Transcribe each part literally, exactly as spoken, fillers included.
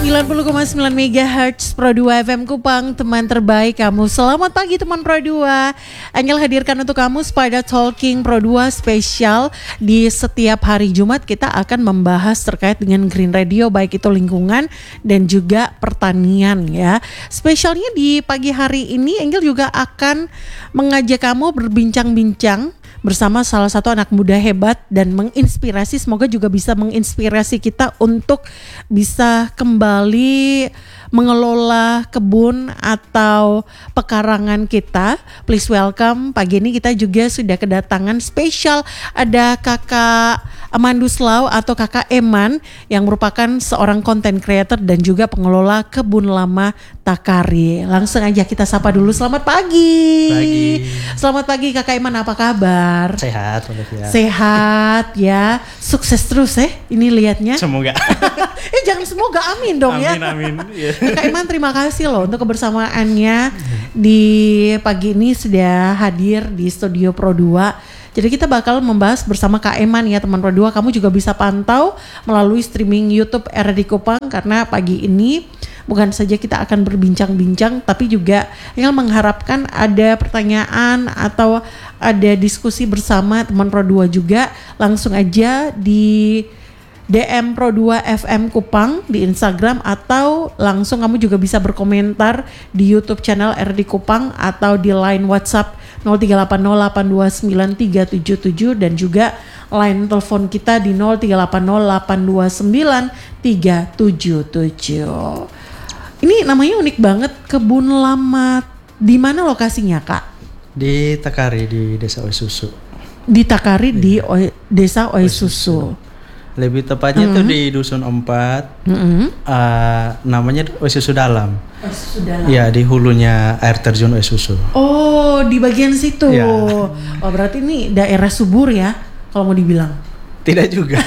sembilan puluh koma sembilan megahertz Pro dua F M Kupang, teman terbaik kamu. Selamat pagi teman Pro dua. Angel hadirkan untuk kamu pada Talking Pro dua spesial. Di setiap hari Jumat kita akan membahas terkait dengan Green Radio, baik itu lingkungan dan juga pertanian ya. Spesialnya di pagi hari ini Angel juga akan mengajak kamu berbincang-bincang bersama salah satu anak muda hebat dan menginspirasi, semoga juga bisa menginspirasi kita untuk bisa kembali mengelola kebun atau pekarangan kita. Please welcome, pagi ini kita juga sudah kedatangan spesial, ada Kakak Amanduslau atau Kakak Eman yang merupakan seorang content creator dan juga pengelola kebun lama Takari. Langsung aja kita sapa dulu. Selamat pagi. Pagi. Selamat pagi Kakak Eman, apa kabar? Sehat, ya. Sehat ya. Sukses terus ya. Ini lihatnya. Semoga. eh jangan semoga, amin dong amin, ya. Amin amin. Kakak Iman terima kasih loh untuk kebersamaannya di pagi ini sudah hadir di studio Pro dua. Jadi kita bakal membahas bersama Kak Eman ya teman Pro dua. Kamu juga bisa pantau melalui streaming YouTube R D Kupang, karena pagi ini bukan saja kita akan berbincang-bincang, tapi juga yang mengharapkan ada pertanyaan atau ada diskusi bersama teman Pro dua juga. Langsung aja di D M Pro dua F M Kupang di Instagram, atau langsung kamu juga bisa berkomentar di YouTube channel R D Kupang atau di line WhatsApp nol tiga delapan nol delapan dua sembilan tiga tujuh tujuh dan juga line telepon kita di nol tiga delapan nol delapan dua sembilan tiga tujuh tujuh. Ini namanya unik banget, kebun lama. Di mana lokasinya Kak? Di Takari, di Desa Oesusu. Di Takari, yeah. Di Oe, Desa Oesusu. Lebih tepatnya mm-hmm. tuh di Dusun empat, mm-hmm. uh, namanya Oesusu Dalam. Oesusu Dalam. Ya, di hulunya air terjun Oesusu. Oh, di bagian situ. Ya. Oh, berarti ini daerah subur ya, kalau mau dibilang. Tidak juga.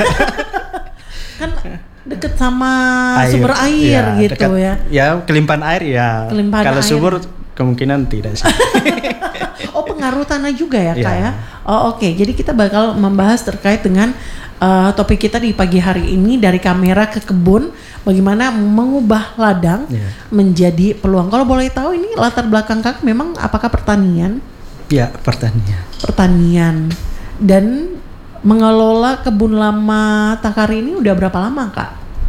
Kan deket sama air, sumber air ya, gitu dekat, ya. Ya, kelimpahan air ya. Kelimpahan kalau air. subur kemungkinan tidak sih. Oh, pengaruh tanah juga ya Kak ya. ya. Oh oke, okay. Jadi kita bakal membahas terkait dengan uh, topik kita di pagi hari ini, dari kamera ke kebun, bagaimana mengubah ladang ya. Menjadi peluang. Kalau boleh tahu ini latar belakang Kak memang apakah pertanian? Ya, pertanian. Pertanian. Dan mengelola kebun lama Takari ini udah berapa lama Kak?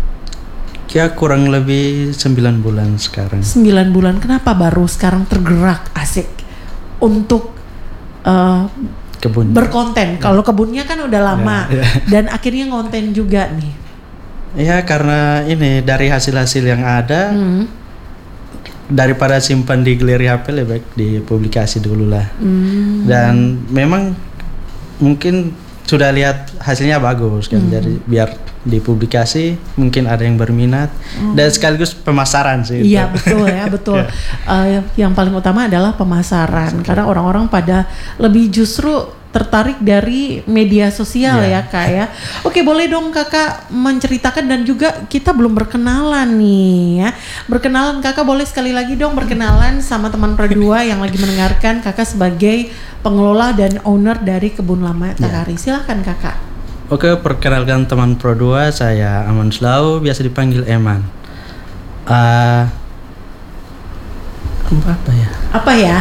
Ya kurang lebih sembilan bulan sekarang. sembilan bulan. Kenapa baru sekarang tergerak asik untuk uh, kebun berkonten? Ya. Kalau kebunnya kan udah lama ya, ya. Dan akhirnya konten juga nih. Ya karena ini dari hasil-hasil yang ada, hmm. daripada simpan di galeri H P lebih baik dipublikasi dulu lah. Hmm. Dan memang mungkin sudah lihat hasilnya bagus kan, hmm. jadi biar dipublikasi mungkin ada yang berminat, hmm. dan sekaligus pemasaran sih. Iya betul ya betul. uh, yang paling utama adalah pemasaran, okay. Karena orang-orang pada lebih justru tertarik dari media sosial yeah. ya Kak ya. Oke, boleh dong Kakak menceritakan, dan juga kita belum berkenalan nih ya. Berkenalan Kakak, boleh sekali lagi dong berkenalan sama teman Pro dua yang lagi mendengarkan. Kakak sebagai pengelola dan owner dari kebun lama Takari. Yeah. Silakan Kakak. Oke, perkenalkan teman Pro dua, saya Amanduslau, biasa dipanggil Eman. Uh, apa ya? Apa ya?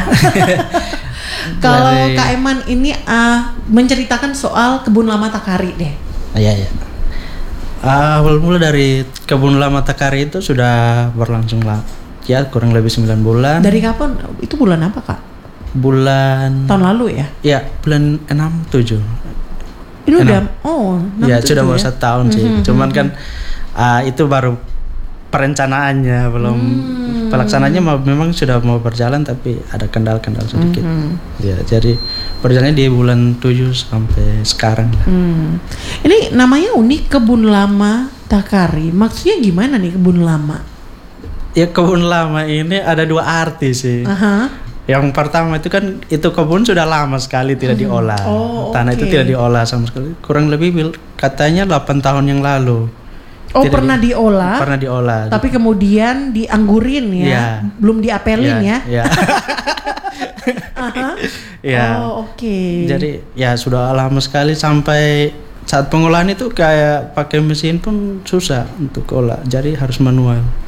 Kalau Kak Eman ini uh, menceritakan soal kebun lama Takari deh. Iya ya. Awal uh, mula dari kebun lama Takari itu sudah berlangsung lah, ya kurang lebih sembilan bulan. Dari kapan? Itu bulan apa Kak? Bulan tahun lalu ya? Ya, bulan enam tujuh. Ini udah oh enam ya sudah mau ya? satu tahun sih. Mm-hmm. Cuman kan uh, itu baru perencanaannya, belum hmm. pelaksanaannya memang sudah mau berjalan, tapi ada kendala-kendala sedikit. Hmm. Ya, jadi berjalannya di bulan tujuh sampai sekarang. Hmm. Ini namanya unik, kebun lama Takari. Maksudnya gimana nih kebun lama? Ya kebun lama ini ada dua arti sih. Uh-huh. Yang pertama itu kan itu kebun sudah lama sekali tidak hmm. diolah. Oh, tanah okay. itu tidak diolah sama sekali. Kurang lebih katanya delapan tahun yang lalu. Oh tidak pernah di, diolah, pernah diolah. Tapi kemudian dianggurin ya, ya. Belum diapelin ya. Ya. uh-huh. ya. Oh oke. Okay. Jadi ya sudah lama sekali, sampai saat pengolahan itu kayak pakai mesin pun susah untuk olah, jadi harus manual.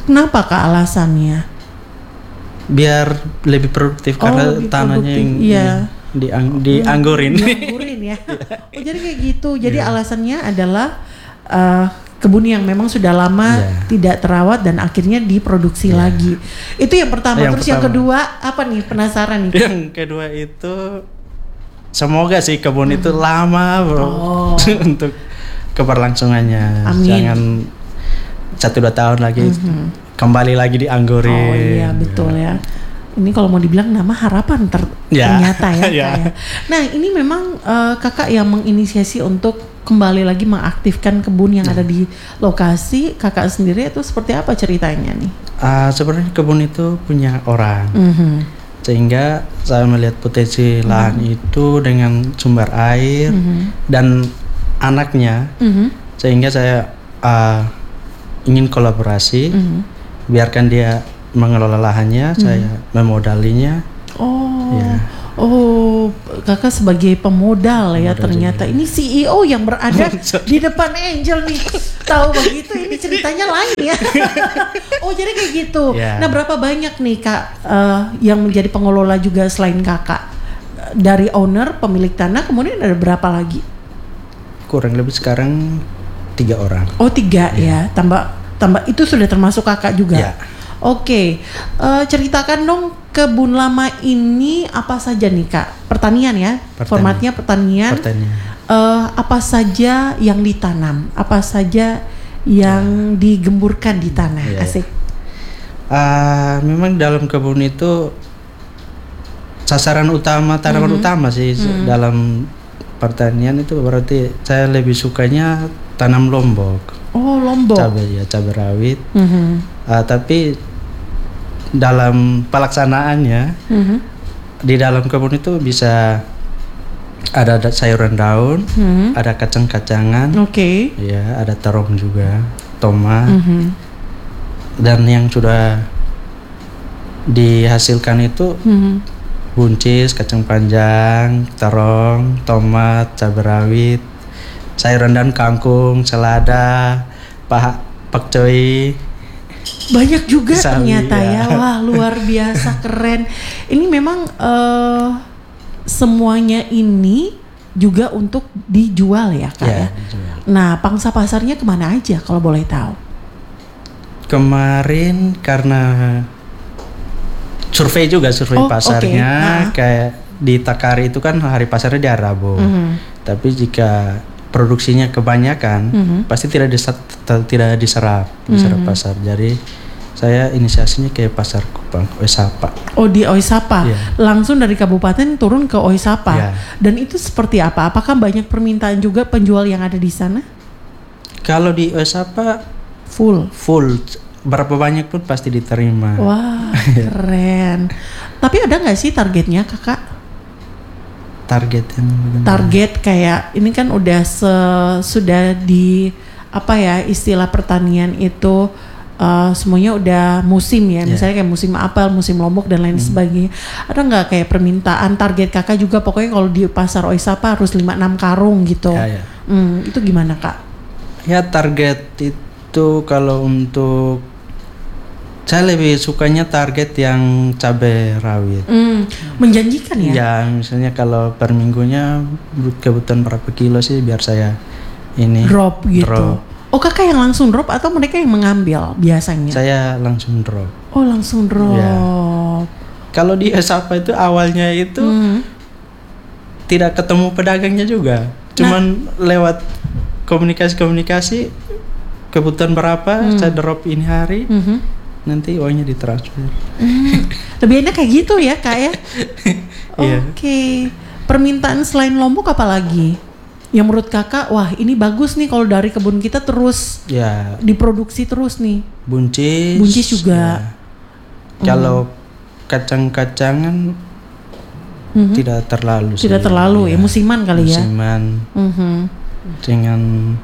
Kenapa Kak alasannya? Biar lebih produktif Oh, karena lebih tanahnya produktif, yang iya. di dianggurin. Dianggurin ya. Oh jadi kayak gitu. Jadi alasannya adalah uh, kebun yang memang sudah lama Iya. tidak terawat dan akhirnya diproduksi Iya. lagi. Itu yang pertama. Yang Terus yang pertama. kedua apa nih? Penasaran nih. Yang kedua itu semoga sih kebun itu lama bro Oh. untuk keberlangsungannya. Amin. Jangan satu dua tahun lagi kembali lagi dianggurin. Oh iya betul ya. Ini kalau mau dibilang nama harapan ter- Ya. ternyata ya, Ya. Kak ya. Nah ini memang uh, kakak yang menginisiasi untuk kembali lagi mengaktifkan kebun yang ada di lokasi kakak sendiri, itu seperti apa ceritanya nih? Ah, sebenarnya kebun itu punya orang, Mhm. sehingga saya melihat potensi lahan itu dengan sumber air dan anaknya, Mhm. sehingga saya ah, ingin kolaborasi, Mhm. biarkan dia mengelola lahannya, saya memodalinya. Oh, Ya. oh, kakak sebagai pemodal ya Pemodal ternyata. juga. Ini C E O yang berada di depan Angel nih. Tahu begitu? Ini ceritanya lain ya. Oh jadi kayak gitu. Ya. Nah berapa banyak nih kak eh, yang menjadi pengelola juga selain kakak? Dari owner pemilik tanah, kemudian ada berapa lagi? Kurang lebih sekarang tiga orang. Oh tiga ya. Tambah tambah itu sudah termasuk kakak juga. Ya. Oke, eh, ceritakan dong kebun lama ini apa saja nih kak? Pertanian ya, Pertanian. formatnya pertanian. Pertanian. Eh, apa saja yang ditanam? Apa saja yang digemburkan di tanah? Ya. Asik. Ah, memang dalam kebun itu sasaran utama, tanaman utama sih dalam pertanian itu berarti saya lebih sukanya tanam lombok, Oh lombok. cabai ya, cabai rawit. Mhm. Ah, tapi dalam pelaksanaannya Mhm. di dalam kebun itu bisa ada, ada sayuran daun, Mhm. ada kacang-kacangan, Oke. ya, ada terong juga, tomat, Mhm. dan yang sudah dihasilkan itu Mhm. buncis, kacang panjang, terong, tomat, cabai rawit, sayuran daun, kangkung, selada, paha, pakcoy. Banyak juga Sawi, ternyata ya. ya. Wah luar biasa keren. Ini memang eh, semuanya ini juga untuk dijual ya kak ya. Ya, dijual. Nah pangsa pasarnya kemana aja kalau boleh tahu? Kemarin karena survei juga survei Oh, pasarnya, oke. Ah. kayak di Takari itu kan hari pasarnya di hari Rabu. Mhm. Tapi jika produksinya kebanyakan, Mhm. pasti tidak disa- t- tidak diserap, diserap pasar. Jadi saya inisiasinya ke pasar Kupang, Oisapa. Oh di Oisapa, Iya. langsung dari kabupaten turun ke Oisapa. Iya. Dan itu seperti apa? Apakah banyak permintaan juga penjual yang ada di sana? Kalau di Oisapa Full. full, berapa banyak pun pasti diterima. Wah keren. Tapi ada nggak sih targetnya kakak? Target yang bagaimana? Target kayak ini kan udah se- sudah di apa ya istilah pertanian itu uh, semuanya udah musim ya, Yeah. misalnya kayak musim apel, musim lombok dan lain sebagainya. Ada nggak kayak permintaan target kakak juga pokoknya kalau di pasar Oisapa harus lima enam karung gitu. Ya, ya. Hmm, itu gimana kak? Ya target itu kalau untuk saya lebih sukanya target yang cabai rawit. Hmm, menjanjikan ya? Ya misalnya kalau per minggunya kebutuhan berapa kilo sih biar saya ini Drop gitu. drop. Oh kakak yang langsung drop atau mereka yang mengambil biasanya? Saya langsung drop. Oh langsung drop. Ya. Kalau di Esapa itu awalnya itu Hmm. tidak ketemu pedagangnya juga, cuman lewat komunikasi-komunikasi kebutuhan berapa saya drop ini hari, Mhm. nanti uangnya ditransfer. Hmm, lebih enak kayak gitu ya kak ya. Iya. Oke. Permintaan selain lombok apa lagi? Yang menurut kakak, wah ini bagus nih kalau dari kebun kita terus Ya diproduksi terus nih. buncis. Buncis juga. ya. Kalau kacang-kacangan Mhm. tidak terlalu. sih. Tidak terlalu ya, musiman kali ya. Musiman Mhm. dengan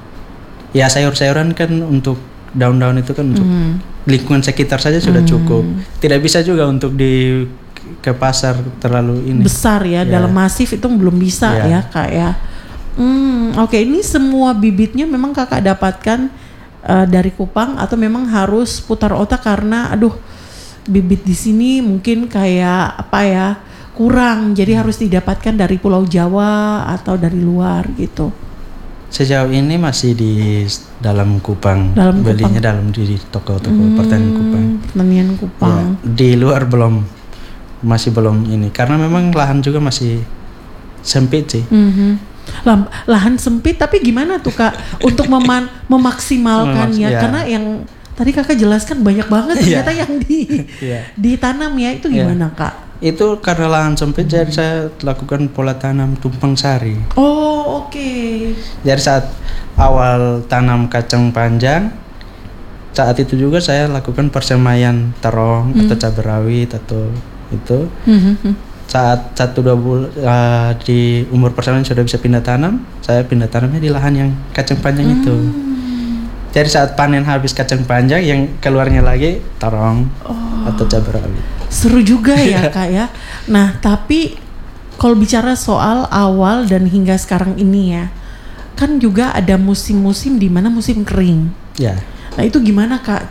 ya sayur-sayuran kan untuk daun-daun itu kan untuk Mhm. lingkungan sekitar saja sudah cukup. Tidak bisa juga untuk di ke pasar terlalu ini. Besar ya, Ya. dalam masif itu belum bisa Ya. ya kak ya. Hmm, oke ini semua bibitnya memang kakak dapatkan uh, dari Kupang atau memang harus putar otak karena aduh bibit di sini mungkin kayak apa ya kurang, jadi harus didapatkan dari Pulau Jawa atau dari luar gitu? Sejauh ini masih di dalam Kupang, dalam belinya Kupang. dalam di toko-toko hmm, pertanian Kupang. Pertanian Kupang. Ya, di luar belum, masih belum ini, karena memang lahan juga masih sempit sih. Mm-hmm. Lah, lahan sempit, tapi gimana tuh Kak untuk meman- memaksimalkannya? Memaks- ya. Karena yang tadi Kakak jelaskan banyak banget ternyata yang di Iya. ditanam ya, itu gimana Kak? Itu karena lahan sempit, hmm. jadi saya lakukan pola tanam tumpang sari. Oh oke. Okay. Jadi saat awal tanam kacang panjang, saat itu juga saya lakukan persemaian terong hmm. atau cabai rawit atau itu. Hmm. Saat satu dua bulan uh, di umur persemaian sudah bisa pindah tanam, saya pindah tanamnya di lahan yang kacang panjang hmm. itu. Jadi saat panen habis kacang panjang, yang keluarnya lagi terong oh. atau cabai rawit. Seru juga ya Kak ya. Nah tapi kalau bicara soal awal dan hingga sekarang ini ya, kan juga ada musim-musim di mana musim kering. Ya. Nah itu gimana Kak